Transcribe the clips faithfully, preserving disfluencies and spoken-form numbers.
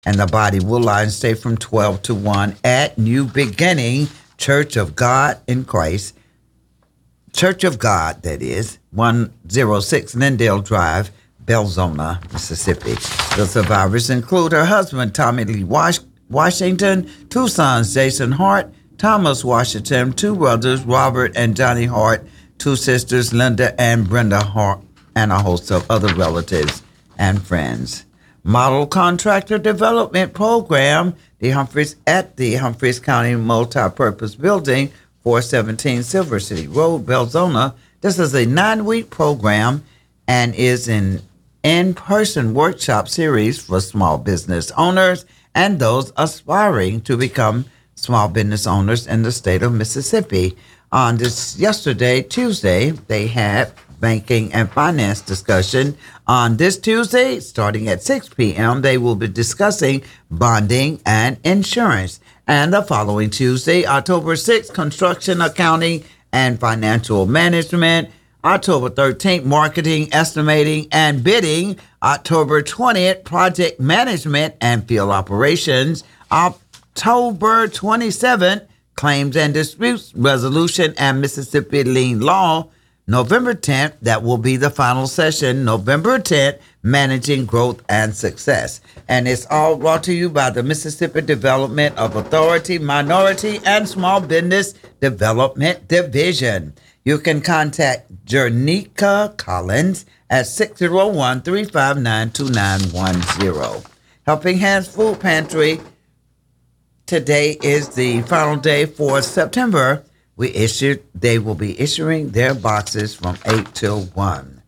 And the body will lie and stay from twelve to one at New Beginning Church of God in Christ. Church of God, that is, one oh six Lindale Drive, Belzona, Mississippi. The survivors include her husband, Tommy Lee Wash- Washington, two sons, Jason Hart, Thomas Washington, two brothers, Robert and Johnny Hart, two sisters, Linda and Brenda Hart, and a host of other relatives and friends. Model Contractor Development Program, the Humphreys at the Humphreys County Multipurpose Building, four seventeen Silver City Road, Belzona. This is a nine-week program and is an in-person workshop series for small business owners and those aspiring to become small business owners in the state of Mississippi. On this yesterday, Tuesday, they had banking and finance discussion. On this Tuesday, starting at six p.m., they will be discussing bonding and insurance. And the following Tuesday, October sixth, construction, accounting, and financial management. October thirteenth, marketing, estimating, and bidding. October twentieth, project management and field operations. October twenty-seventh, claims and disputes resolution and Mississippi lien law. November tenth, that will be the final session. November tenth, managing growth and success. And it's all brought to you by the Mississippi Development of Authority, Minority, and Small Business Development Division. You can contact Jernica Collins at six oh one, three five nine, two nine one oh. Helping Hands Food Pantry. Today is the final day for September. We issued, they will be issuing their boxes from eight till one.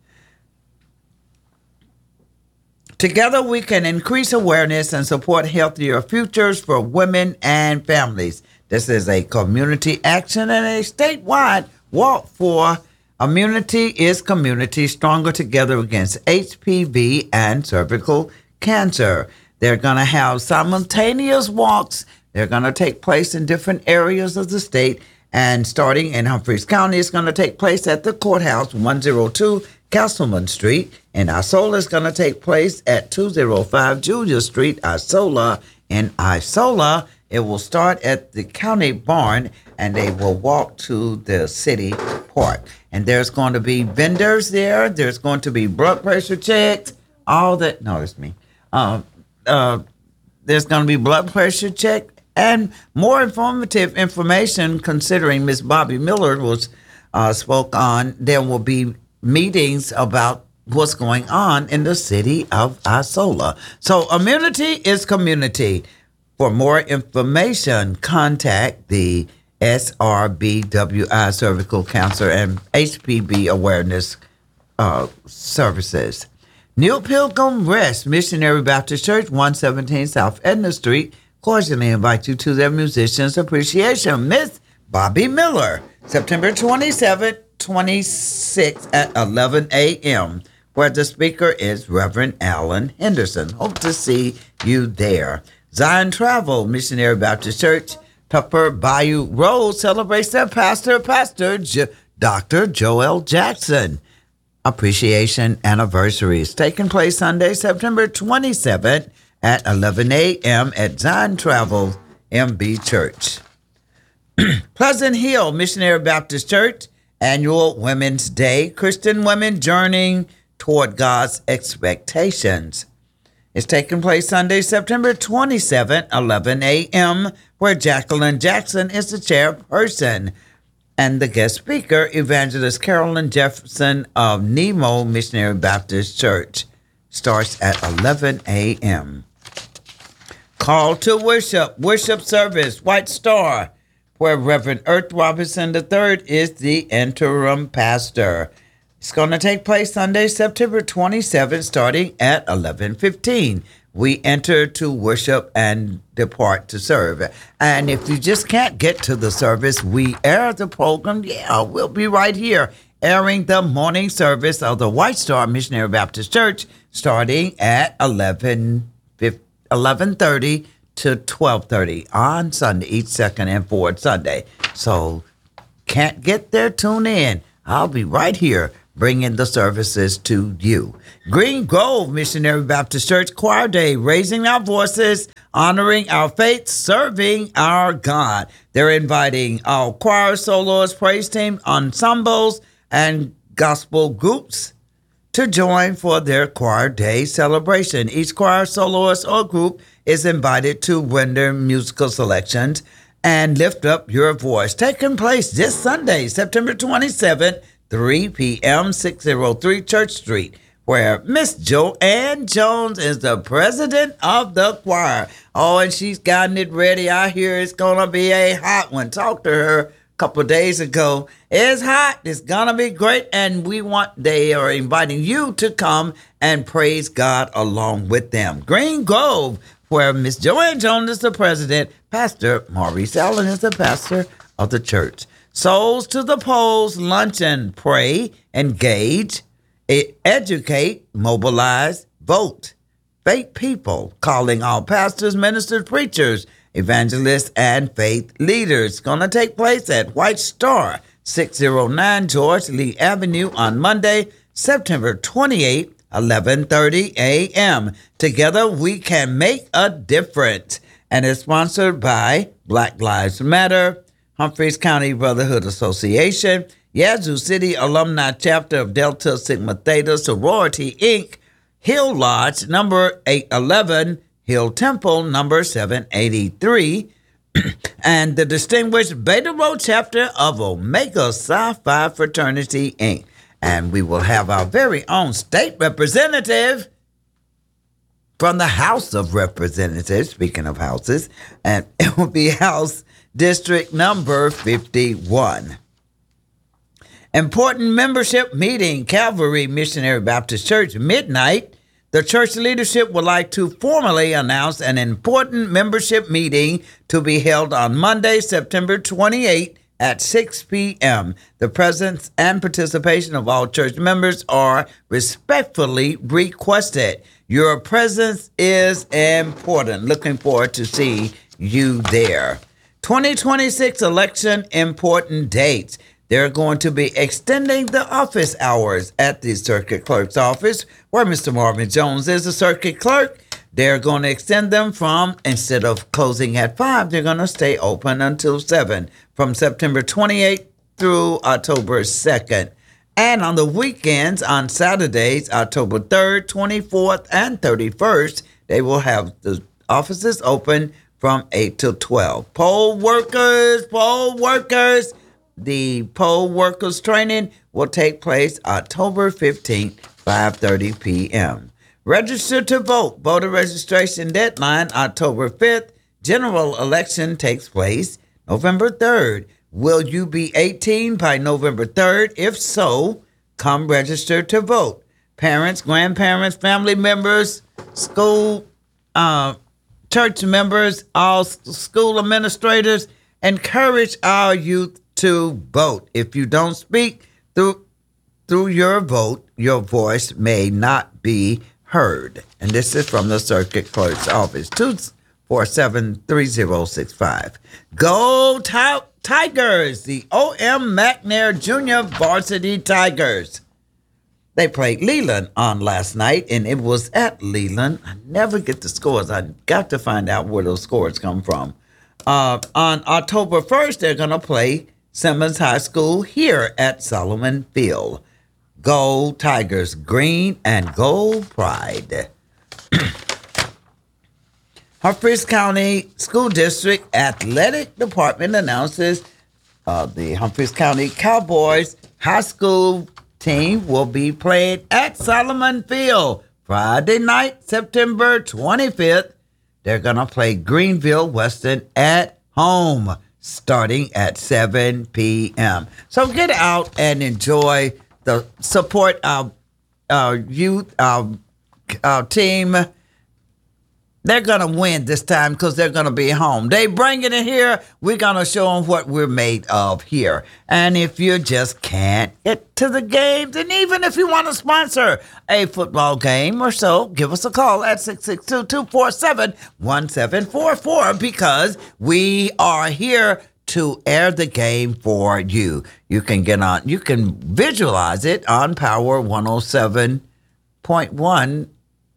Together we can increase awareness and support healthier futures for women and families. This is a community action and a statewide walk for immunity is community stronger together against H P V and cervical cancer. They're going to have simultaneous walks. They're going to take place in different areas of the state. And starting in Humphreys County, it's going to take place at the courthouse, one oh two Castleman Street. And Isola is going to take place at two oh five Julia Street, Isola. In Isola, it will start at the county barn, and they will walk to the city park. And there's going to be vendors there. There's going to be blood pressure checks, all that. No, it's me. Uh, uh, there's going to be blood pressure check. And more informative information, considering Miss Bobby Miller was uh, spoke on, there will be meetings about what's going on in the city of Isola. So immunity is community. For more information, contact the S R B W I Cervical Cancer and H P V Awareness uh, Services. New Pilgrim Rest Missionary Baptist Church, one seventeen South Edna Street, cordially invite you to their Musicians Appreciation. Miss Bobby Miller, September twenty-seventh, twenty-sixth at eleven a.m., where the speaker is Reverend Alan Henderson. Hope to see you there. Zion Travel Missionary Baptist Church, Tupper Bayou Road, celebrates their pastor, Pastor J- Doctor Joel Jackson. Appreciation Anniversary is taking place Sunday, September twenty-seventh, at eleven a.m. at Zion Travel M B Church. Pleasant Hill Missionary Baptist Church, Annual Women's Day, Christian Women Journeying Toward God's Expectations. It's taking place Sunday, September twenty-seventh, eleven a.m., where Jacqueline Jackson is the chairperson. And the guest speaker, Evangelist Carolyn Jefferson of Nemo Missionary Baptist Church, starts at eleven a.m. Call to Worship, Worship Service, White Star, where Reverend Earth Robinson the third is the interim pastor. It's going to take place Sunday, September twenty-seventh, starting at eleven fifteen. We enter to worship and depart to serve. And if you just can't get to the service, we air the program. Yeah, we'll be right here airing the morning service of the White Star Missionary Baptist Church, starting at eleven thirty to twelve thirty on Sunday, each second and fourth Sunday. So can't get there, tune in. I'll be right here bringing the services to you. Green Grove Missionary Baptist Church Choir Day, raising our voices, honoring our faith, serving our God. They're inviting our choir, soloists, praise team, ensembles, and gospel groups to join for their Choir Day celebration. Each choir, soloist, or group is invited to render musical selections and lift up your voice. Taking place this Sunday, September twenty-seventh, three p.m., six oh three Church Street, where Miss Joanne Jones is the president of the choir. Oh, and she's gotten it ready. I hear it's going to be a hot one. Talked to her a couple of days ago. It's hot. It's going to be great. And we want, they are inviting you to come and praise God along with them. Green Grove, where Miss Joanne Jones is the president. Pastor Maurice Allen is the pastor of the church. Souls to the Polls, luncheon, pray, engage, educate, mobilize, vote. Faith people, calling all pastors, ministers, preachers, evangelists, and faith leaders. Going to take place at White Star, six oh nine George Lee Avenue on Monday, September twenty-eighth, eleven thirty a.m. Together we can make a difference. And it's sponsored by Black Lives Matter, Humphreys County Brotherhood Association, Yazoo City Alumni Chapter of Delta Sigma Theta Sorority, Incorporated, Hill Lodge, number eight eleven, Hill Temple, number seven eighty-three, and the Distinguished Beta Rho Chapter of Omega Psi Phi Fraternity, Incorporated. And we will have our very own state representative from the House of Representatives, speaking of houses, and it will be House District number fifty-one. Important membership meeting, Calvary Missionary Baptist Church, midnight. The church leadership would like to formally announce an important membership meeting to be held on Monday, September twenty-eighth at six p.m. The presence and participation of all church members are respectfully requested. Your presence is important. Looking forward to see you there. twenty twenty-six election important dates. They're going to be extending the office hours at the circuit clerk's office, where Mister Marvin Jones is the circuit clerk. They're going to extend them from, instead of closing at five, they're going to stay open until seven, from September twenty-eighth through October second. And on the weekends, on Saturdays, October third, twenty-fourth, and thirty-first, they will have the offices open from eight to twelve. Poll workers, poll workers. The poll workers training will take place October fifteenth, five thirty p.m. Register to vote. Voter registration deadline October fifth. General election takes place November third. Will you be eighteen by November third? If so, come register to vote. Parents, grandparents, family members, school, uh, church members, all school administrators, encourage our youth to vote. If you don't speak through through your vote, your voice may not be heard. And this is from the circuit clerk's office, two four seven, three oh six five. Go Ti- Tigers, the O M McNair Junior Varsity Tigers. They played Leland on last night, and it was at Leland. I never get the scores. I got to find out where those scores come from. Uh, on October first, they're going to play Simmons High School here at Solomon Field. Go Tigers, green and gold pride. Humphreys County School District Athletic Department announces uh, the Humphreys County Cowboys High School team will be playing at Solomon Field Friday night, September twenty-fifth. They're going to play Greenville Western at home, starting at seven p.m. So get out and enjoy the support our, our youth, our, our team. They're going to win this time because they're going to be home. They bring it in here. We're going to show them what we're made of here. And if you just can't get to the games, and even if you want to sponsor a football game or so, give us a call at six six two, two four seven, one seven four four because we are here to air the game for you. You can get on, you can visualize it on Power one oh seven point one,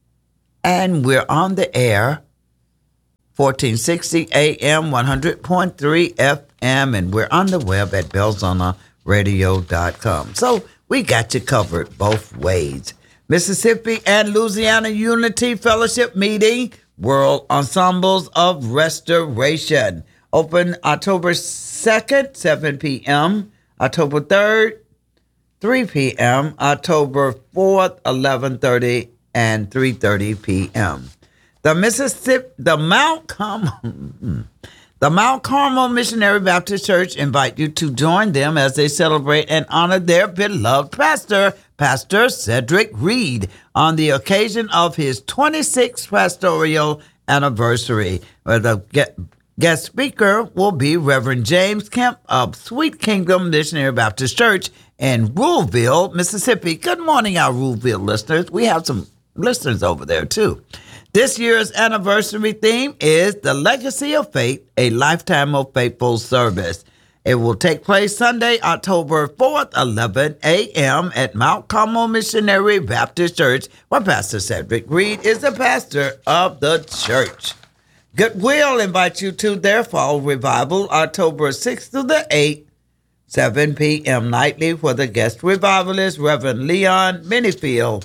and we're on the air, fourteen sixty A M, one hundred point three F M, and we're on the web at belzona radio dot com. So we got you covered both ways. Mississippi and Louisiana Unity Fellowship Meeting, World Ensembles of Restoration. Open October second, seven p.m., October third, three p.m., October fourth, eleven thirty, and three thirty p.m. The Mississippi, the Mount Carmel, the Mount Carmel Missionary Baptist Church invite you to join them as they celebrate and honor their beloved pastor, Pastor Cedric Reed, on the occasion of his twenty-sixth pastoral anniversary. Where the guest speaker will be Reverend James Kemp of Sweet Kingdom Missionary Baptist Church in Ruleville, Mississippi. Good morning, our Ruleville listeners. We have some listeners over there, too. This year's anniversary theme is The Legacy of Faith, a Lifetime of Faithful Service. It will take place Sunday, October fourth, eleven a.m. at Mount Carmel Missionary Baptist Church, where Pastor Cedric Reed is the pastor of the church. Goodwill invites you to their fall revival, October sixth through the eighth, seven p.m. nightly, where the guest revivalist, Reverend Leon Minifield,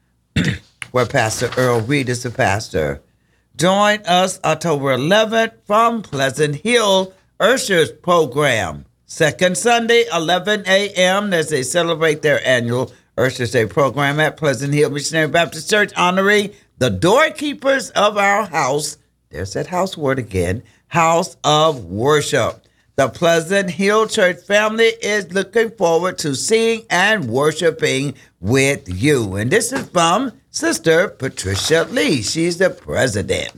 where Pastor Earl Reed is the pastor. Join us October eleventh from Pleasant Hill Ushers Program. Second Sunday, eleven a.m. as they celebrate their annual Ushers Day program at Pleasant Hill Missionary Baptist Church, honoring the doorkeepers of our house. There's that house word again, house of worship. The Pleasant Hill Church family is looking forward to seeing and worshiping with you. And this is from Sister Patricia Lee. She's the president.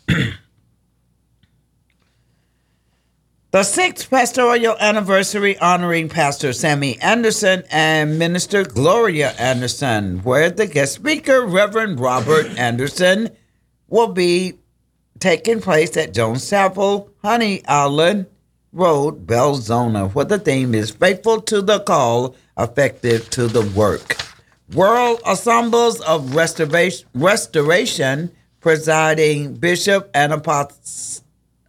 The sixth pastoral anniversary honoring Pastor Sammy Anderson and Minister Gloria Anderson, where the guest speaker, Reverend Robert Anderson, will be taking place at Jones Chapel, Honey Island Road, Belzona, where the theme is Faithful to the Call, Effective to the Work. World Ensembles of Restoration, Restoration presiding Bishop and Apost-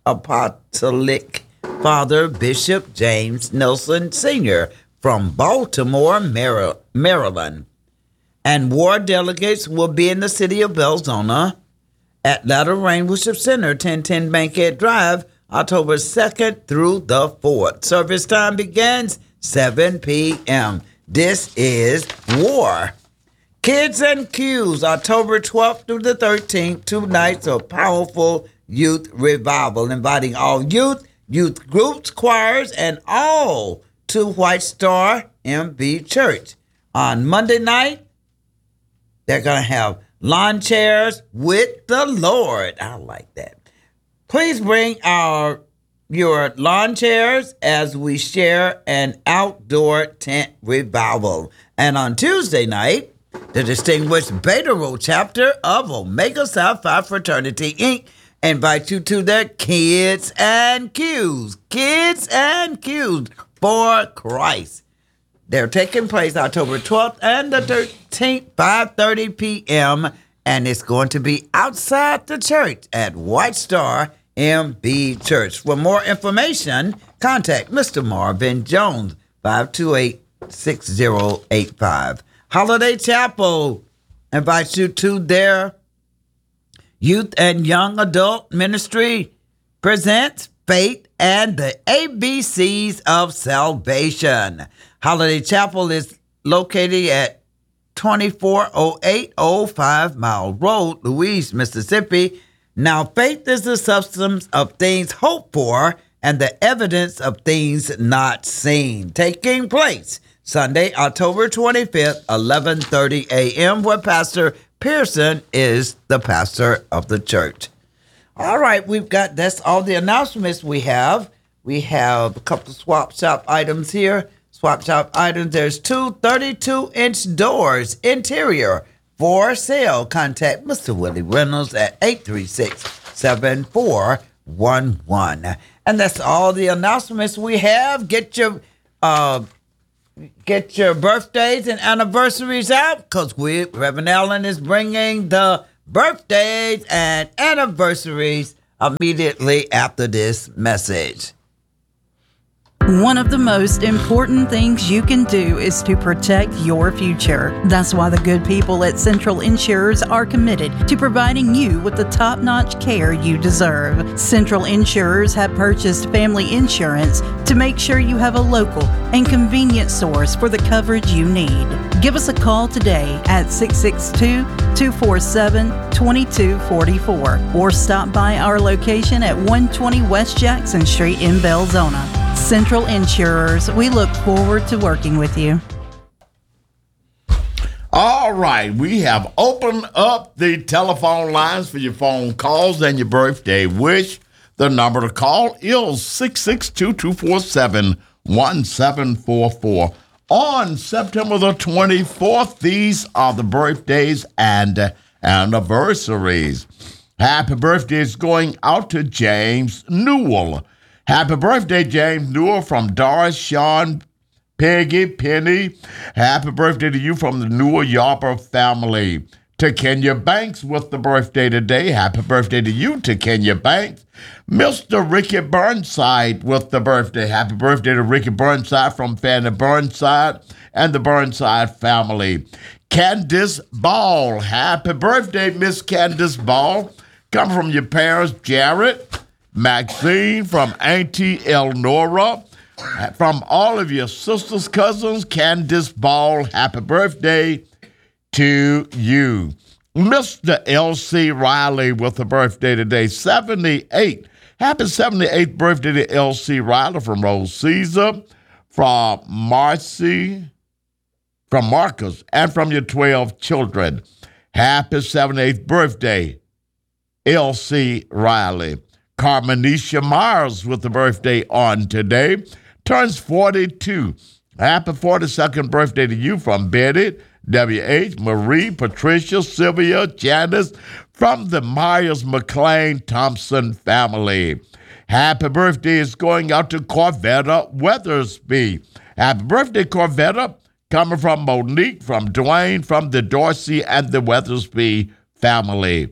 Apostolic Father Bishop James Nelson Senior from Baltimore, Maryland. And war delegates will be in the city of Belzona at Latter Rain Worship Center, ten ten Bankhead Drive, October second through the fourth. Service time begins seven p.m. This is War. Kids and Cues, October twelfth through the thirteenth, two nights of powerful youth revival, inviting all youth, youth groups, choirs, and all to White Star M B Church. On Monday night, they're going to have lawn chairs with the Lord. I like that. Please bring our your lawn chairs as we share an outdoor tent revival. And on Tuesday night, the distinguished Beta Rho chapter of Omega Psi Phi Fraternity, Incorporated invite you to their Kids and Cues. Kids and Cues for Christ. They're taking place October twelfth and the thirteenth, five thirty p.m., and it's going to be outside the church at White Star M B Church. For more information, contact Mister Marvin Jones, five two eight, six zero eight five. Holiday Chapel invites you to their Youth and Young Adult Ministry presents Faith and the A B Cs of Salvation. Holiday Chapel is located at twenty-four oh eight oh five Mile Road, Louise, Mississippi. Now, faith is the substance of things hoped for and the evidence of things not seen. Taking place Sunday, October twenty-fifth, eleven thirty a.m., where Pastor Pearson is the pastor of the church. All right, we've got, that's all the announcements we have. We have a couple of swap shop items here. Swap shop items, there's two thirty-two inch doors, interior, for sale. Contact Mister Willie Reynolds at eight three six, seven four one one. And that's all the announcements we have. Get your uh, get your birthdays and anniversaries out, because we Reverend Allen is bringing the birthdays and anniversaries immediately after this message. One of the most important things you can do is to protect your future. That's why the good people at Central Insurers are committed to providing you with the top-notch care you deserve. Central Insurers have purchased family insurance to make sure you have a local and convenient source for the coverage you need. Give us a call today at six six two, two four seven, two two four four or stop by our location at one twenty West Jackson Street in Belzona. Central Insurers, we look forward to working with you. All right, we have opened up the telephone lines for your phone calls and your birthday wish. The number to call is six six two, two four seven, one seven four four. On September the twenty-fourth, these are the birthdays and anniversaries. Happy birthday is going out to James Newell. Happy birthday, James Newell, from Doris, Sean, Peggy, Penny. Happy birthday to you from the Newell Yarber family. To Kenya Banks with the birthday today. Happy birthday to you, to Kenya Banks. Mister Ricky Burnside with the birthday. Happy birthday to Ricky Burnside from Fanny Burnside and the Burnside family. Candace Ball. Happy birthday, Miss Candace Ball. Come from your parents, Jared, Maxine, from Auntie Elnora, from all of your sisters, cousins, Candace Ball, happy birthday to you. Mister L C Riley with a birthday today, seventy-eight. Happy seventy-eighth birthday to L C Riley from Rose Caesar, from Marcy, from Marcus, and from your twelve children. Happy seventy-eighth birthday, L C Riley. Carmenisha Myers with the birthday on today, turns forty-two. Happy forty-second birthday to you from Betty, W H, Marie, Patricia, Sylvia, Janice, from the Myers McLean Thompson family. Happy birthday is going out to Corvetta Weathersby. Happy birthday, Corvetta, coming from Monique, from Dwayne, from the Dorsey and the Weathersby family.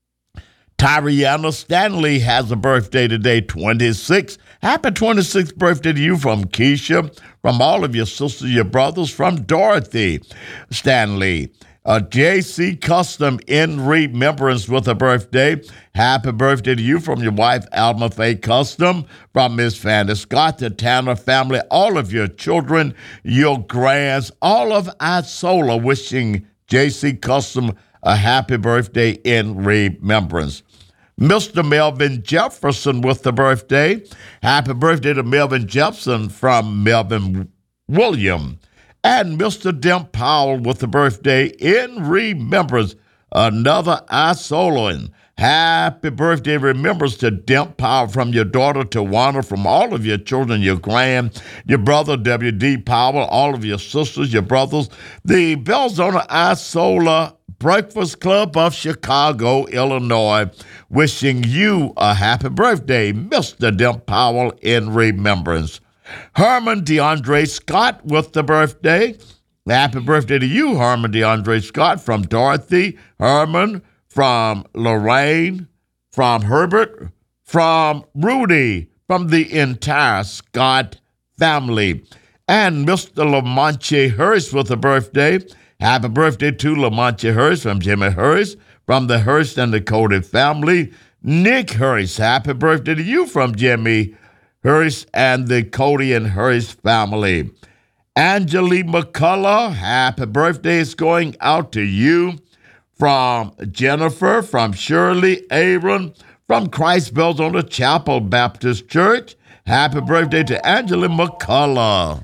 Tyriana Stanley has a birthday today, twenty-six. Happy twenty-sixth birthday to you from Keisha, from all of your sisters, your brothers, from Dorothy Stanley. Uh, J C Custom in remembrance with a birthday. Happy birthday to you from your wife, Alma Faye Custom, from Miss Fanny Scott, the Tanner family, all of your children, your grands, all of Isola wishing J C Custom a happy birthday in remembrance. Mister Melvin Jefferson with the birthday. Happy birthday to Melvin Jefferson from Melvin William. And Mister Demp Powell with the birthday in remembrance, another Isolayan. Happy birthday remembrance to Demp Powell from your daughter Tawana, from all of your children, your grand, your brother W D Powell, all of your sisters, your brothers, the Belzona Isola Breakfast Club of Chicago, Illinois, wishing you a happy birthday, Mister Demp Powell, in remembrance. Herman DeAndre Scott with the birthday. Happy birthday to you, Herman DeAndre Scott, from Dorothy, Herman, from Lorraine, from Herbert, from Rudy, from the entire Scott family. And Mister Lamonche Hurst with a birthday. Happy birthday to Lamonche Hurst from Jimmy Hurst, from the Hurst and the Cody family. Nick Hurst, happy birthday to you from Jimmy Hurst and the Cody and Hurst family. Angelique McCullough, happy birthday is going out to you from Jennifer, from Shirley Aaron, from Christ Belzona Chapel Baptist Church. Happy birthday to Angelique McCullough.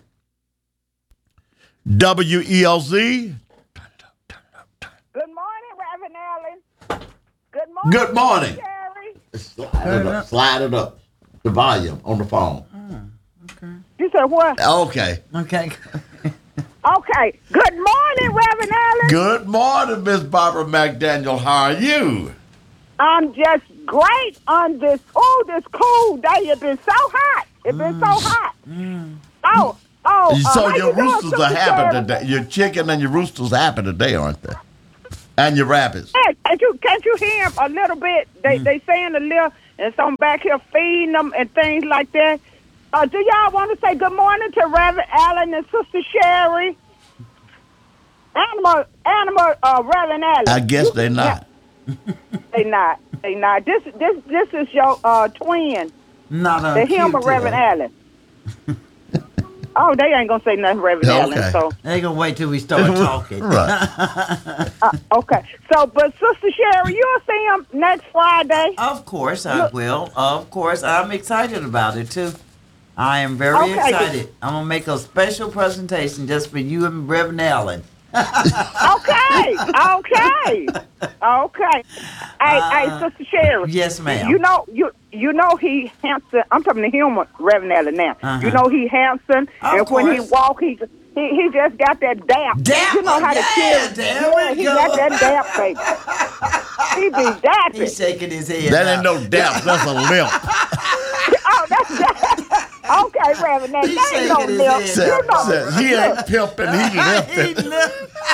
W E L Z. Good morning, Reverend Allen. Good morning. Good morning. Jerry. Slide it up. Slide it up. The volume on the phone. Oh, okay. You said what? Okay. Okay. Okay. Good morning, Reverend Allen. Good morning, Miss Barbara McDaniel. How are you? I'm just great on this, oh, this cool day. It's been so hot. It's been so hot. Oh, oh. uh, So how your you doing, roosters are Sister happy Sherry? today. Your chicken and your roosters happy today, aren't they? And your rabbits. Hey, can't you, can't you hear them a little bit? They they saying a little, and so I'm back here feeding them and things like that. Uh, do y'all want to say good morning to Reverend Allen and Sister Sherry? Animal, animal, uh, Reverend Allen. I guess they're not. They not. They not. This this this is your uh, twin, Not on the him cue of Reverend today. Allen. Oh, they ain't gonna say nothing, Reverend Okay. Allen. So They gonna wait till we start talking. Right. uh, okay. So, but Sister Sherry, you'll see him next Friday. Of course I will. Of course, I'm excited about it too. I am very Okay. excited. I'm gonna make a special presentation just for you and Reverend Allen. Okay, okay, okay. Hey, hey, Sister Sherry. Yes, ma'am. You know, you you know he handsome. I'm talking to him, Reverend Allen now. Uh-huh. You know he handsome, Of and when he course. walk, he he he just got that damp. Damp? You know how to Yeah, kill. there Yeah, we he go. got that damp, baby. He be dapping. He's shaking his head. That now. ain't no doubt. That's a limp. Oh, that's that. Okay, Reverend Allen. He's That ain't no shaking his milk. head. Said- You know, said he ain't pimping. He He limping. look-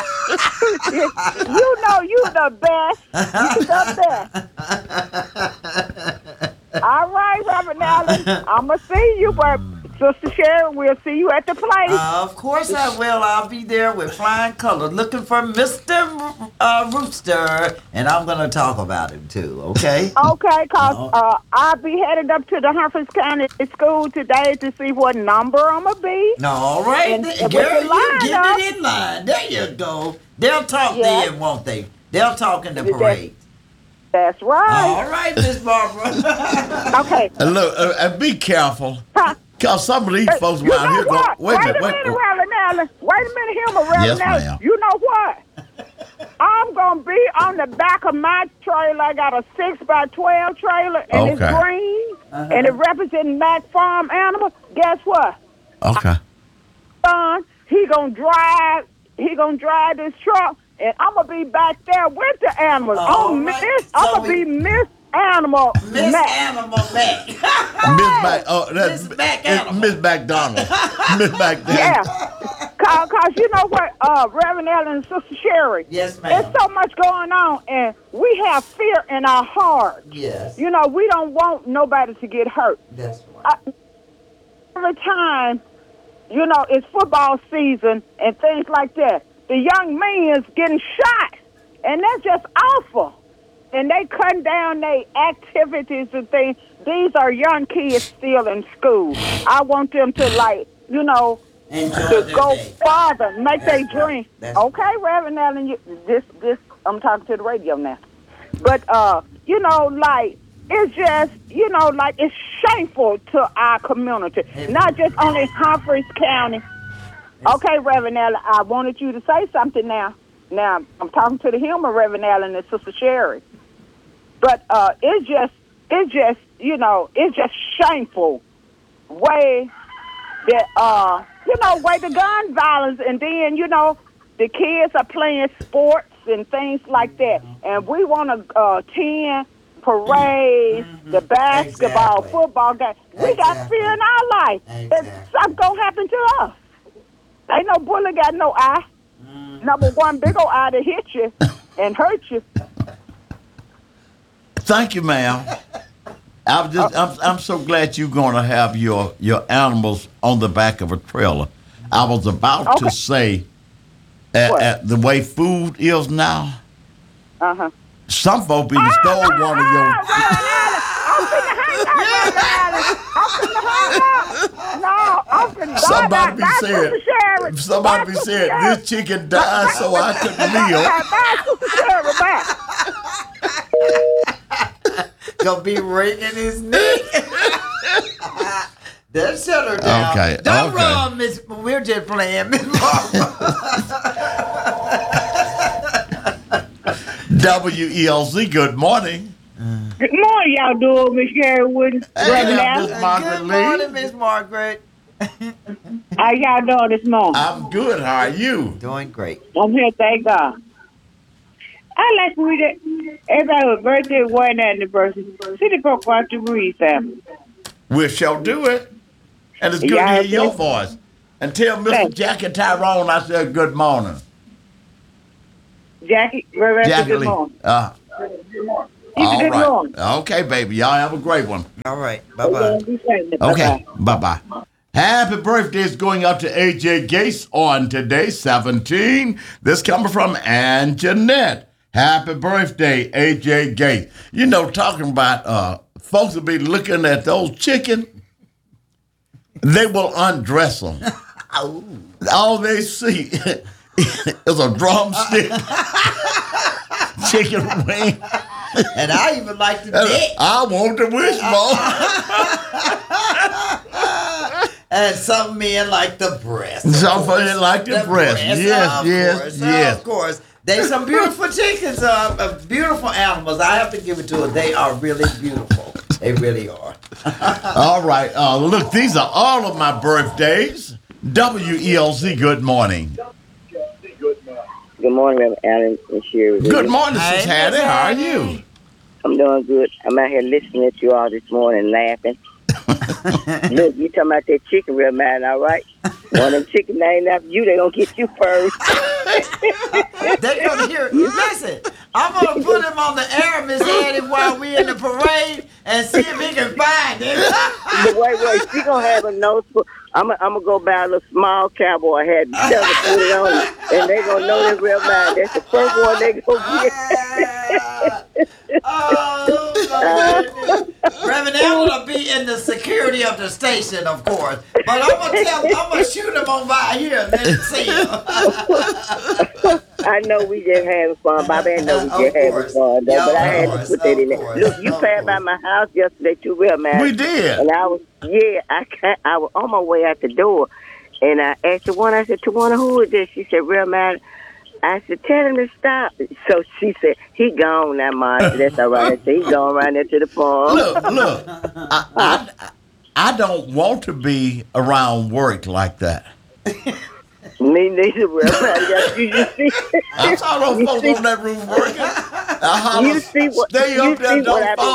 you know you the best. You the best. All right, Reverend Allen. I'm going to see you, but Sister Sharon, we'll see you at the place. Uh, of course I will. I'll be there with flying colors looking for Mister R- uh, Rooster, and I'm going to talk about him too, okay? Okay, because uh, I'll be headed up to the Humphreys County School today to see what number I'm going to be. All right. And- then, and girl, with the you line get up- it in line. There you go. They'll talk Yeah. then, won't they? They'll talk in the That- parade. That's right. All right, Miss Barbara. Okay. And look, uh, and be careful. Huh. Because some of these Hey, folks you around know here go, what? wait a minute, a wait minute, a minute. Reverend Allen. Wait a minute, here, Reverend Yes, Allen. ma'am. You know what? I'm going to be on the back of my trailer. I got a six by twelve trailer, and it's Okay. green, and it represents Mac Farm animals. Guess what? Okay. Son, he going to drive, he going to drive this truck, and I'm going to be back there with the animals. All I'm right. Miss, So I'm going to we- be Miss Animal Miss Mac. Animal Mac. Miss Mac, oh, that's Miss Mac it's Animal. Miss McDonald. Miss McDonald. Yeah. Cause, Cause you know what, uh, Reverend Allen and Sister Sherry. Yes, ma'am. There's so much going on, and we have fear in our heart. Yes, You know, we don't want nobody to get hurt. that's right. Every time, you know, it's football season and things like that, the young men's getting shot, and that's just awful. And they cutting down their activities and things. These are young kids still in school. I want them to, like, you know, Enjoy to their go day. farther, make That's their right. dream. That's Okay, Reverend Allen, you, this, this, I'm talking to the radio now. But, uh, you know, like, it's just, you know, like, it's shameful to our community, not just only Humphreys County. Okay, Reverend Allen, I wanted you to say something now. Now, I'm talking to the human, Reverend Allen and Sister Sherry. But uh, it's just, it's just, you know, it's just shameful way that, uh, you know, way the gun violence, and then, you know, the kids are playing sports and things like that, and we want to uh, attend parades, the basketball, Exactly. football game. We got Exactly. fear in our life. Exactly. If something gonna happen to us, ain't no bullet got no eye. Number one, big old eye to hit you and hurt you. Thank you, ma'am. I'm just I'm, I'm so glad you're going to have your your animals on the back of a trailer. I was about Okay. to say, at, What? at the way food is now, Uh huh. some folk be stole one of your. I'm finna hang up, Reverend Allen. I'm finna hang up. No, I'm finna Somebody bye, be bye, saying, Sister Sherry. somebody Bye, be Sister saying, Sherry. this chicken died so I couldn't live. Bye, bye, Sister Sherry. Bye. Gonna be wringing his neck. That shut her down. Okay, Don't okay. run, Miss. We're just playing, Miss Barbara. W E L Z, good morning. Good morning, y'all doing, Miss Sherry Wood. Hey, Reverend Miss Allen. Margaret Good Lee. morning, Miss Margaret. How y'all doing this morning? I'm good. How are you? Doing great. I'm here, thank God. I like to read it. Everybody with birthday, wedding anniversary. City folk want to read, family. We shall do it. And it's good Yeah, to hear your okay. voice. And tell Mister Thanks. Jackie Tyrone I said good morning. Jackie, very Jackie good Lee. morning. Uh, You all good right. morning. Okay, baby. Y'all have a great one. All right. Bye-bye. Okay. Bye-bye. Happy birthday is going out to A J Gates on today, seventeen. This coming from Ann Jeanette. Happy birthday, A J Gates. You know, talking about uh, folks will be looking at those chicken, they will undress them. All they see is a drumstick, chicken wing. And I even like the dick. I want the wishbone. And some men like the breast. of Some course. men like the breast. Yes, of yes, course, yes. Of course. They some beautiful chickens, uh, uh, beautiful animals. I have to give it to them. They are really beautiful. They really are. All right. Uh, look, these are all of my birthdays. W E L Z, good morning. Good morning, Reverend Allen and Sherry. Good morning, Sis Hey, Hattie. Miss How are Hattie. you? I'm doing good. I'm out here listening to you all this morning, laughing. Look, you talking about that chicken, real man, all right? One of them chicken named after you, they gonna get you first. They're gonna hear. Listen, I'm gonna put him on the air, Miss Hattie, while we in the parade, and see if he can find it. But wait, wait, she gonna have a nose for. I'm gonna I'm go buy a little small cowboy hat and tell her to put it on, and they gonna know that real man. That's the first one they gonna get. Oh, my goodness. Reverend Allen will be in the security of the station, of course. But I'm gonna tell, I'm gonna shoot him on by here and let him see him. I know we just having fun, Bobby. I know we Of just having course. fun, though. Yeah, but I of had course, to put that in of there. course, Look, you of passed by course. my house yesterday, too, real man. We did. And I was, yeah, I can't, I was on my way out the door, and I asked the one, I said, Tawana, who is this? She said, real man. I said, tell him to stop. So she said, he gone now, Ma. I said, that's all right. I said, he gone right there to the farm. Look, look. I, I, I don't want to be around work like that. Me neither, real man. You just see, I saw those You folks see- on that roof working. I holler, You see what- stay you up there, see what I've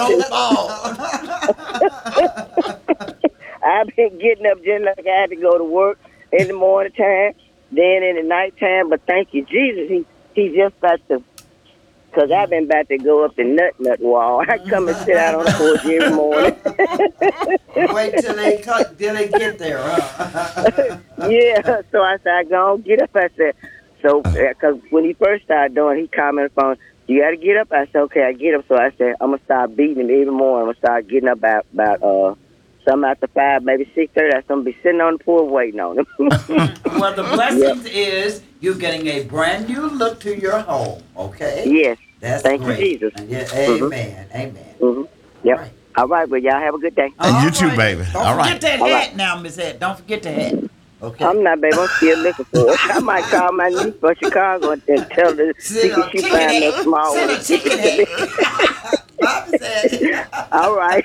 don't been fall, going don't fall. I've been getting up just like I had to go to work in the morning time, then in the nighttime. But thank you, Jesus. He he just about to, because I've been about to go up the nut nut wall. I come and sit out on the porch every morning. Wait till they cut, till they get there, huh? Yeah, so I said, I go on, get up. I said, so, because when he first started doing, he commented on, you got to get up. I said, okay, I get up. So I said, I'm going to start beating him every morning. I'm going to start getting up about, about uh, some after five, maybe six thirty. I'm going to be sitting on the porch waiting on him. Well, the blessings is you're getting a brand new look to your home, okay? Yes. That's Thank great. you, Jesus. And yeah, amen, amen. Mm-hmm. Yep. Right. All right, well, y'all have a good day. And you All too, right. baby. Don't All forget right. that All hat right. now, Miss Ed. Don't forget the hat. Okay. I'm not, baby. I'm still looking for it. I might call my niece from Chicago and tell her see Sit if on she chicken find me a head. small Sit one. on chicken head. Bobby said, All right.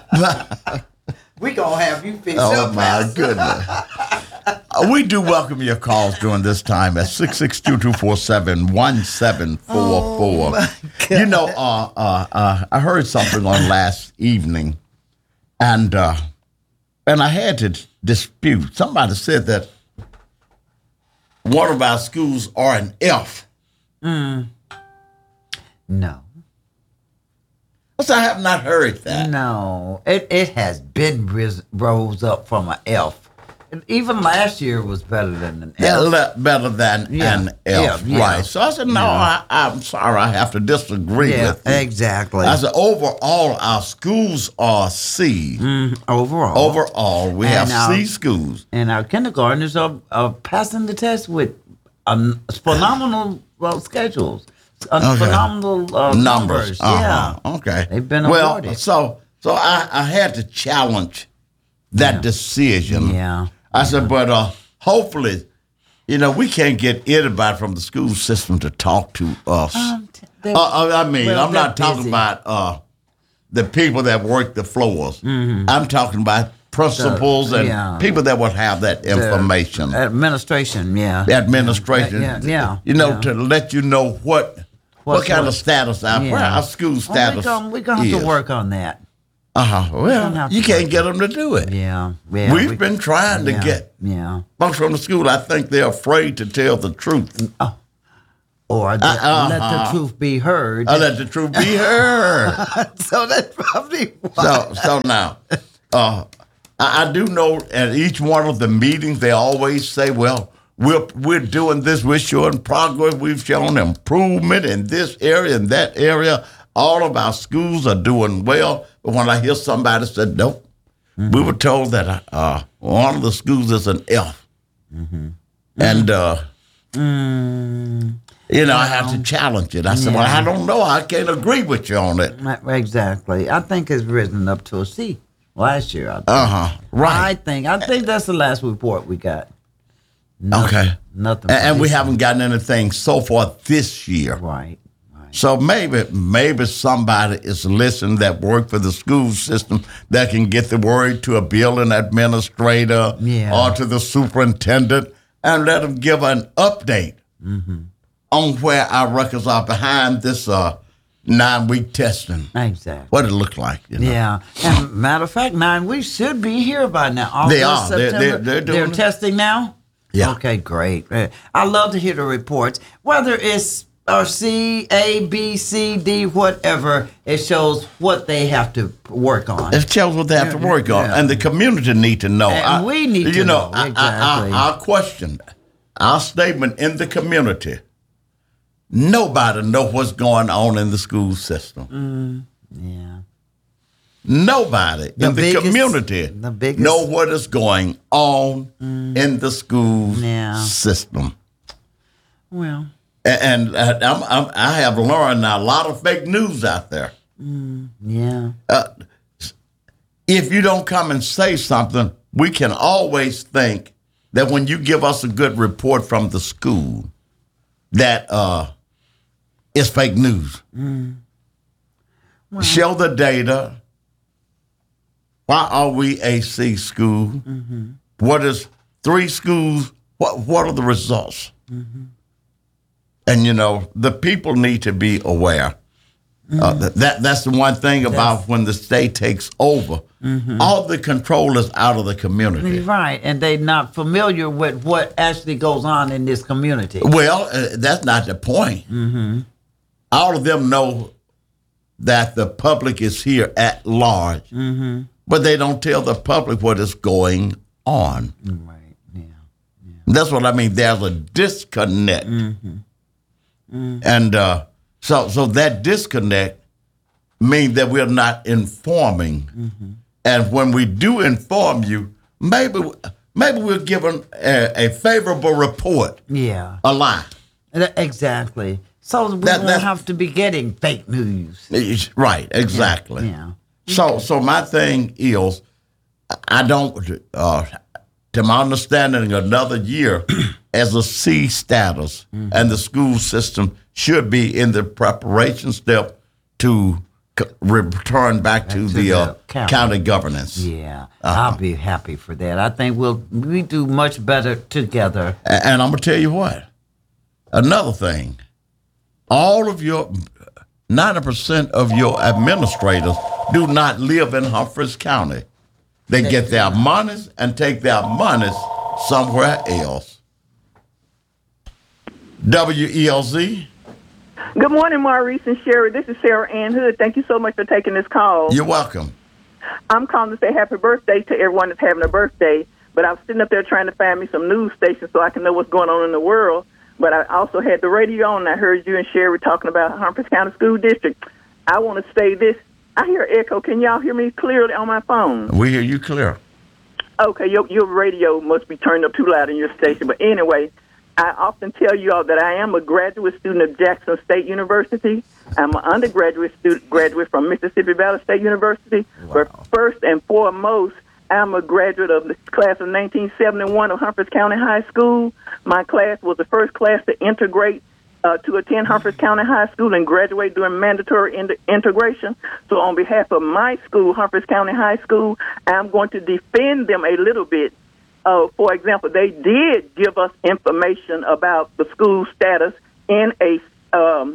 we gonna have you fix Oh, up, my Pastor. goodness. Uh, we do welcome your calls during this time at six six two, two four seven, one seven four four. Oh, You know, uh, uh, uh, I heard something on last evening, and uh, and I had to dispute. Somebody said that one of our schools are an F. No. I said, I have not heard that. No, it it has been ris- rose up from an F. And even last year was better than an Yeah, F. le- better than Yeah, an F, yeah, yeah. right? So I said, no, I, I'm sorry, I have to disagree Yeah, with you. exactly. I said, overall, our schools are C. Mm, overall, Overall, we And have our- C schools. and our kindergartners are, are passing the test with um, phenomenal well, schedules, uh, Okay. phenomenal uh, Numbers. numbers. Uh-huh. Yeah, Okay. They've been well, awarded. so so I, I had to challenge that Yeah. decision. Yeah. I said, but uh, hopefully, you know, we can't get anybody from the school system to talk to us. Um, t- they- Uh, uh, I mean, well, I'm not they're talking busy. about uh, the people that work the floors. I'm talking about principals The- and yeah. people that would have that information. administration. Yeah, Administration. Yeah, yeah, You know, yeah. to let you know what what, What's kind what? of status our, Yeah. our school status Well, we're going to have is. to work on that. Uh-huh. gonna Well, have you to can't work get them to do it. Yeah. yeah We've we- been trying to yeah, get Yeah. folks from the school. I think they're afraid to tell the truth. Or let, uh-huh. let the truth be heard. I let the truth be heard. So that's probably why. so, so now, uh, I, I do know at each one of the meetings they always say, "Well, we're we're doing this. We're showing progress. We've shown improvement in this area and that area. All of our schools are doing well." But when I hear somebody say, "Nope," mm-hmm. we were told that uh, one of the schools is an F, mm-hmm. and uh, Mm. you know, I have to challenge it. I said, Yeah. "Well, I don't know. I can't agree with you on it." Exactly. I think it's risen up to a C last year. I think. Uh huh. Right. I think. I think that's the last report we got. Nothing, Okay. Nothing. And, and we this haven't gotten anything so far this year. Right. Right. So maybe maybe somebody is listening that work for the school system that can get the word to a building administrator Yeah. or to the superintendent and let them give an update Mm-hmm. on where our records are behind this uh, nine-week testing. Exactly. What it looked like. You know? Yeah. And matter of fact, nine we should be here by now. August, They are. They're- September. they're- they're doing it. testing now? Yeah. Okay, great. Uh, I love to hear the reports. Whether it's or C, A, B, C, D, whatever, it shows what they have to work on. It shows what they have to work on, Yeah. and the community need to know. And we need you to know. know, I- I- exactly. I- our question, our statement in the community. Nobody know what's going on in the school system. Yeah. Nobody The in the biggest- community the biggest- know what is going on in the school Yeah. system. Well, And, and uh, I'm, I'm, I have learned now a lot of fake news out there. yeah. Uh, if you don't come and say something, we can always think that when you give us a good report from the school, that uh, it's fake news. Show the data. Why are we a C school? Mm-hmm. What is three schools? What What are the results? Mm-hmm. And you know, the people need to be aware. Uh, that, that that's the one thing about when the state takes over. All the control is out of the community. Right, and they're not familiar with what actually goes on in this community. Well, uh, that's not the point. All of them know that the public is here at large, but they don't tell the public what is going on. Right, yeah. That's what I mean. There's a disconnect, and uh, so so that disconnect means that we're not informing. And when we do inform you, maybe maybe we're given a, a favorable report, Yeah, a lie. exactly. So we That- won't that- have to be getting fake news. It's- Right, exactly. Yeah. So, so my thing is, I don't, uh, to my understanding, another year as a C status, and the school system should be in the preparation step to c- return back to, to the, the uh, county. county governance. Yeah, I'll be happy for that. I think we'll we do much better together. A- And I'm gonna tell you what. Another thing, all of your ninety percent of your administrators do not live in Humphreys County. They get their monies and take their monies somewhere else. W E L Z, Good morning, Maurice and Sherry. This is Sarah Ann Hood. Thank you so much for taking this call. you're welcome. I'm calling to say happy birthday to everyone that's having a birthday. But I was sitting up there trying to find me some news stations so I can know what's going on in the world. But I also had the radio on, and I heard you and Sherry talking about Humphreys County School District. I want to say this. I hear echo. Can y'all hear me clearly on my phone? We hear you clear. Okay, your, your radio must be turned up too loud in your station. But anyway, I often tell you all that I am a graduate student of Jackson State University. I'm an undergraduate student, graduate from Mississippi Valley State University. But first and foremost, I'm a graduate of the class of nineteen seventy-one of Humphreys County High School. My class was the first class to integrate uh, to attend Humphreys County High School and graduate during mandatory in- integration. So on behalf of my school, Humphreys County High School, I'm going to defend them a little bit. Uh, for example, they did give us information about the school status in a um,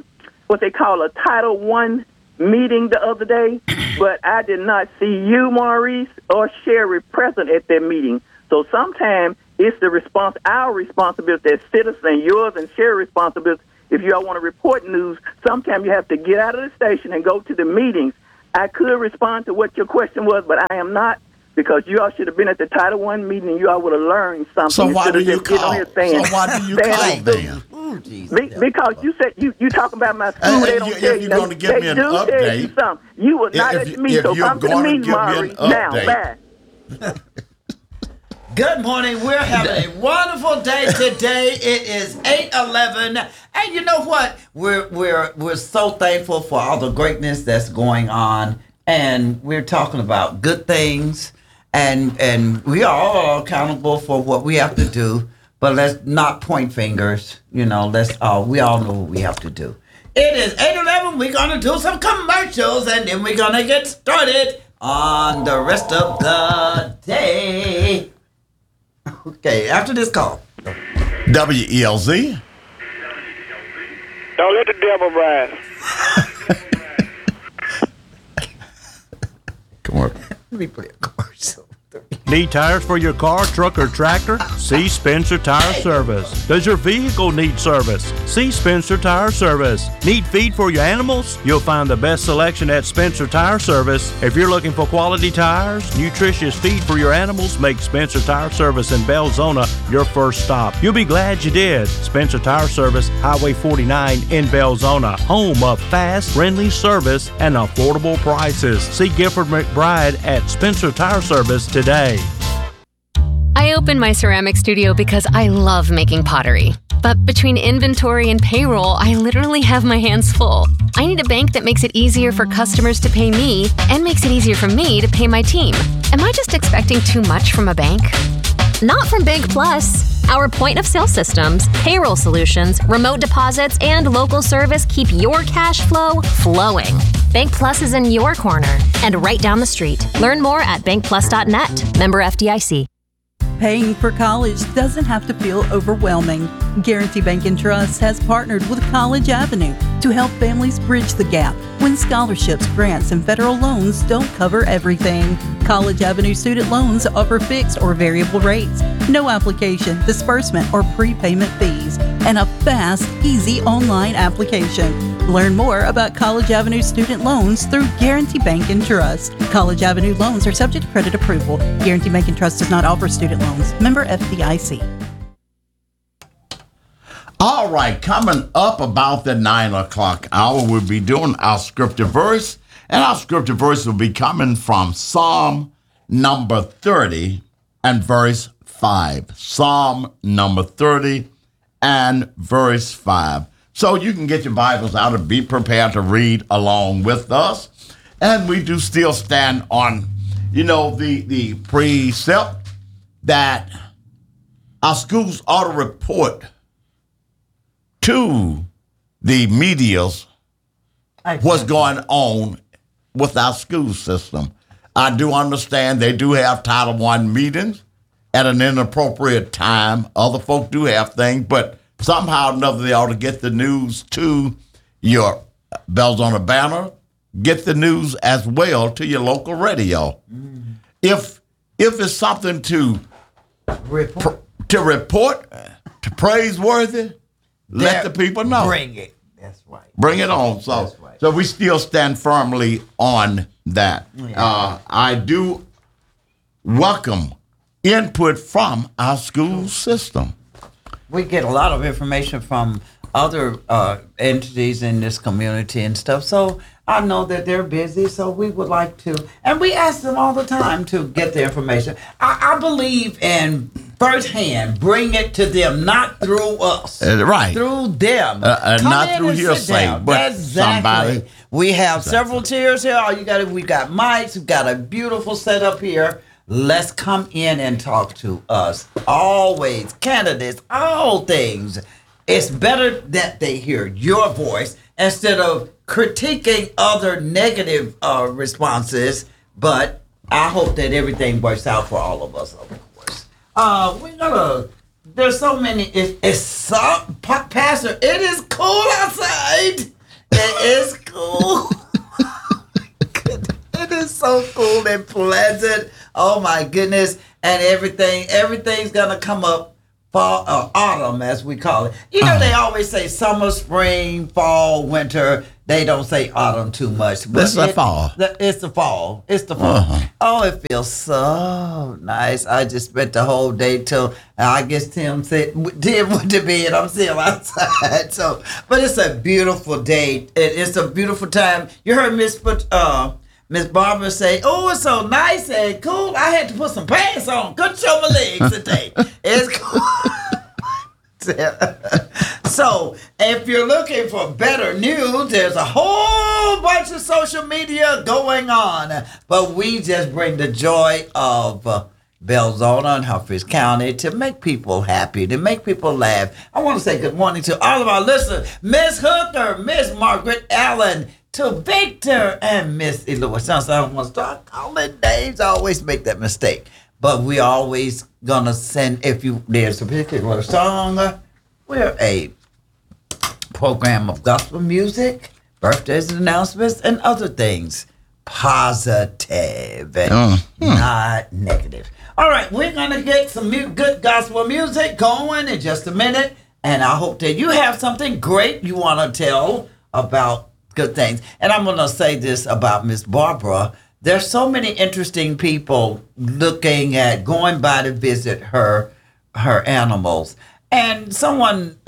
what they call a Title One meeting the other day, but I did not see you, Maurice, or Sherry present at that meeting. So sometimes it's the response, our responsibility as citizens, yours and Sherry's responsibility. If you all want to report news, sometimes you have to get out of the station and go to the meetings. I could respond to what your question was, but I am not, because you all should have been at the Title One meeting and you all would have learned something. So why do you call? Saying, so why do you call then? Ooh, geez, Be, because you said you you talking about my school. Uh, they don't you, tell if you. you're going to give they me an do tell you update, something. You will not if, let me. if So you're come to the going to meeting, give me an Maury. Now, update. bye. Good morning. We're having a wonderful day today. It is eight eleven, and you know what? We're we're we're so thankful for all the greatness that's going on, and we're talking about good things, and and we are all accountable for what we have to do. But let's not point fingers. You know, let's all we all know what we have to do. It is eight eleven. We're gonna do some commercials, and then we're gonna get started on the rest of the day. Okay, after this call. W E L Z. Don't let the devil rise. Come on. Let me play a commercial. Need tires for your car, truck, or tractor? See Spencer Tire Service. Does your vehicle need service? See Spencer Tire Service. Need feed for your animals? You'll find the best selection at Spencer Tire Service. If you're looking for quality tires, nutritious feed for your animals, make Spencer Tire Service in Belzona your first stop. You'll be glad you did. Spencer Tire Service, Highway forty-nine in Belzona, home of fast, friendly service and affordable prices. See Gifford McBride at Spencer Tire Service today. I opened my ceramic studio because I love making pottery. But between inventory and payroll, I literally have my hands full. I need a bank that makes it easier for customers to pay me and makes it easier for me to pay my team. Am I just expecting too much from a bank? Not from Bank Plus. Our point-of-sale systems, payroll solutions, remote deposits, and local service keep your cash flow flowing. Bank Plus is in your corner and right down the street. Learn more at bank plus dot net. Member F D I C. Paying for college doesn't have to feel overwhelming. Guarantee Bank and Trust has partnered with College Avenue to help families bridge the gap when scholarships, grants, and federal loans don't cover everything. College Avenue student loans offer fixed or variable rates, no application, disbursement, or prepayment fees, and a fast, easy online application. Learn more about College Avenue student loans through Guarantee Bank and Trust. College Avenue loans are subject to credit approval. Guarantee Bank and Trust does not offer student loans. Member F D I C. All right, coming up about the nine o'clock hour, we'll be doing our scripture verse, and our scripture verse will be coming from Psalm number thirty and verse five. Psalm number thirty and verse five. So you can get your Bibles out and be prepared to read along with us. And we do still stand on, you know, the, the precept that our schools ought to report to the medias what's going on with our school system. I do understand they do have Title One meetings at an inappropriate time. Other folk do have things, but somehow or another they ought to get the news to your Belzona Banner, get the news as well to your local radio. Mm-hmm. If if it's something to report, pr- to report, to praiseworthy, let the people know. Bring it. That's right. Bring it on. So, That's right. so we still stand firmly on that. Yeah. Uh, I do welcome input from our school system. We get a lot of information from other uh, entities in this community and stuff. So I know that they're busy, so we would like to, and we ask them all the time to get the information. I, I believe in firsthand, bring it to them, not through us. Uh, right. Through them. Uh, uh, Come not in through and sit hearsay, down. but exactly. somebody. We have Exactly. several tiers here. All you got is we got mics, we've got a beautiful setup here. Let's come in and talk to us. Always, candidates, all things. It's better that they hear your voice instead of critiquing other negative uh, responses. But I hope that everything works out for all of us, of course. Uh, we're gonna. There's so many. It, it's so, Pastor. It is cool outside. It is cool. It is so cool and pleasant. Oh my goodness. And everything, everything's gonna come up fall or autumn as we call it. You know, uh, they always say summer, spring, fall, winter. They don't say autumn too much. But it's the it, fall. It's the fall. It's the fall. Uh-huh. Oh, it feels so nice. I just spent the whole day till I guess Tim said Tim went to bed. I'm still outside. So, but it's a beautiful day. It, it's a beautiful time. You heard Miss uh Miss Barbara say, "Oh, it's so nice and cool. I had to put some pants on. Couldn't show my legs today. It's cool." So, if you're looking for better news, there's a whole bunch of social media going on. But we just bring the joy of uh, Belzona and Humphreys County to make people happy, to make people laugh. I want to say good morning to all of our listeners. Miss Hooker, Miss Margaret Allen, to Victor and Miss Eloise. Sounds like I don't want to start calling names. I always make that mistake. But we always gonna send, if you there's a particular song, we're a program of gospel music, birthdays and announcements, and other things. Positive and uh, hmm. not negative. All right, we're gonna get some mu- good gospel music going in just a minute. And I hope that you have something great you want to tell about good things. And I'm going to say this about Miss Barbara. There's so many interesting people looking at going by to visit her her animals. And someone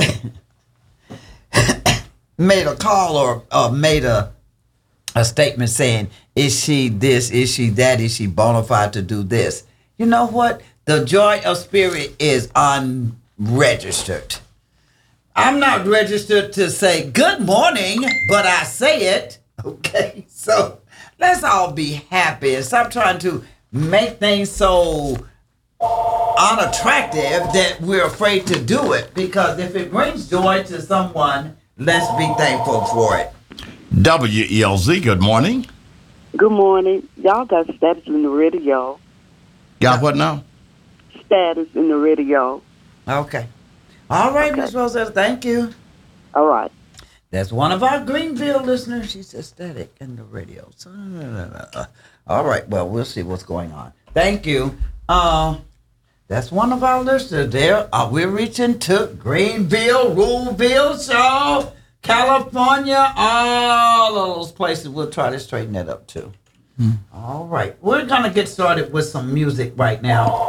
made a call or uh, made a a statement saying, is she this, is she that, is she bona fide to do this? You know what? The joy of spirit is unregistered. I'm not registered to say good morning, but I say it. Okay, so let's all be happy and stop trying to make things so unattractive that we're afraid to do it. Because if it brings joy to someone, let's be thankful for it. W E L Z, good morning. Good morning. Y'all got status in the radio. Got what now? Status in the radio. Okay. All right, okay. Miss Rosetta, thank you. All right. That's one of our Greenville listeners. She's ecstatic in the radio. So, all right, well, we'll see what's going on. Thank you. Uh, that's one of our listeners there. Uh, we're reaching to Greenville, Ruleville, Shaw, California, all of those places. We'll try to straighten that up, too. Hmm. All right. We're going to get started with some music right now.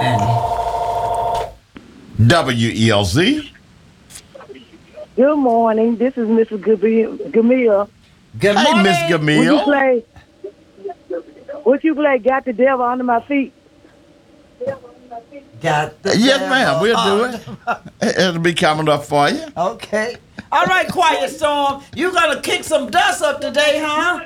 And W E L Z. Good morning. This is Missus Gamille. Good morning. Hey, Miss Gamille. Would you play, would you play Got the Devil Under My Feet? Got the yes, devil ma'am. We'll do it. It'll be coming up for you. Okay. All right, Quiet Storm. You going to kick some dust up today, huh?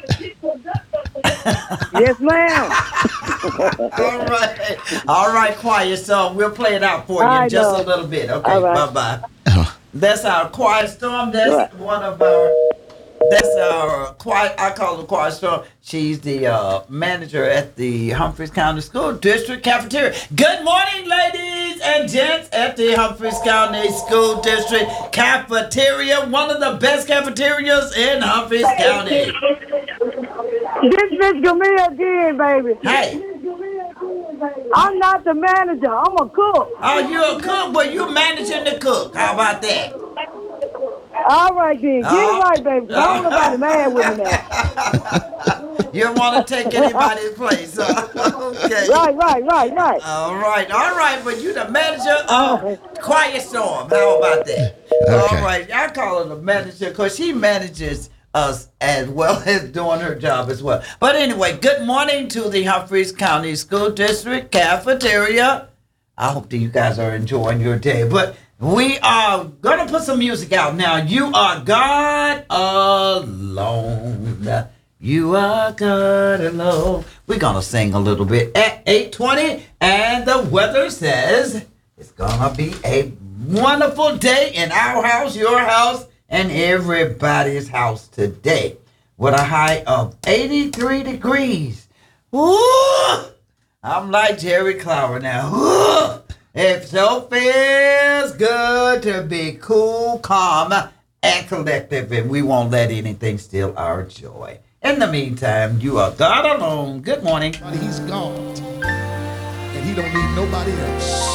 Yes, ma'am. All right. All right, Quiet Storm. We'll play it out for you I in just know. a little bit. Okay, right. bye-bye. That's our Quiet Storm. That's right. one of our, that's our quiet, I call her Quiet Storm. She's the uh, manager at the Humphreys County School District Cafeteria. Good morning, ladies and gents, at the Humphreys County School District Cafeteria, one of the best cafeterias in Humphreys County. This is Gamille again, baby. Hey. I'm not the manager. I'm a cook. Oh, you're a cook, but you're managing the cook. How about that? All right, then. Get uh, it right, baby. I don't know about the man with me now. You don't want to take anybody's place. Huh? Okay. Right, right, right, right. All right, all right. But you the manager of Quiet Storm. How about that? Okay. All right. I call her the manager because she manages us as well as doing her job as well. But anyway, good morning to the Humphreys County School District Cafeteria. I hope that you guys are enjoying your day. But we are going to put some music out now. You are God alone. You are God alone. We're going to sing a little bit at eight twenty. And the weather says it's going to be a wonderful day in our house, your house, and everybody's house today with a high of eighty-three degrees. Woo! I'm like Jerry Clower now. Woo! It so feels good to be cool, calm, and collective, and we won't let anything steal our joy. In the meantime, you are God alone. Good morning. He's God, and he don't need nobody else.